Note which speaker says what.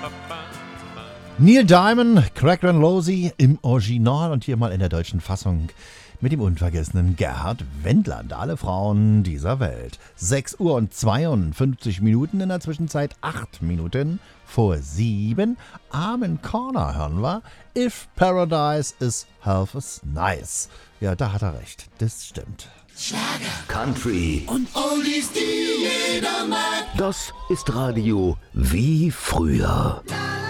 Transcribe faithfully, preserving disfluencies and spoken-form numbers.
Speaker 1: Neil Diamond, Cracker and Losey im Original und hier mal in der deutschen Fassung mit dem unvergessenen Gerhard Wendler und alle Frauen dieser Welt. sechs Uhr und zweiundfünfzig Minuten, in der Zwischenzeit acht Minuten vor sieben. Armin Corner hören wir. If Paradise is half as nice. Ja, da hat er recht. Das stimmt.
Speaker 2: Schlager, Country und Oldies, die jeder mag. Das ist Radio wie früher.